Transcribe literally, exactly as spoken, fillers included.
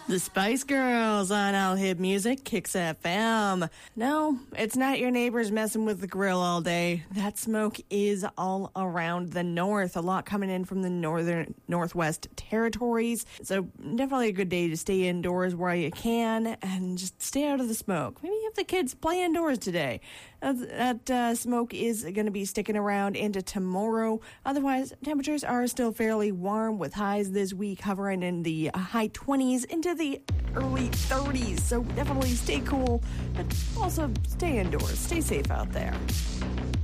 The Spice Girls on All Hit Music, Kicks F M. No, it's not your neighbors messing with the grill all day. That smoke is all around the north. A lot coming in from the northern northwest territories. So definitely a good day to stay indoors where you can and just stay out of the smoke. Maybe have the kids play indoors today. That uh, smoke is going to be sticking around into tomorrow. Otherwise, temperatures are still fairly warm with highs this week hovering in the high twenties into the early thirties. So definitely stay cool, but also stay indoors. Stay safe out there.